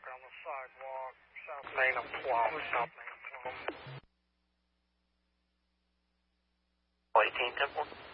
walking on the sidewalk, South Main and Plum, South Main and Plum. 18 Temple.